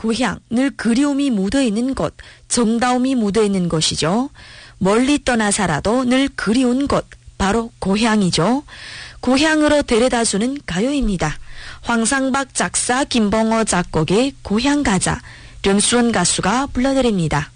고향, 늘 그리움이 묻어있는 곳, 정다움이 묻어있는 곳이죠. 멀리 떠나 살아도 늘 그리운 곳, 바로 고향이죠. 고향으로 데려다주는 가요입니다. 황상박 작사, 김봉호 작곡의 고향 가자, 령수원 가수가 불러드립니다.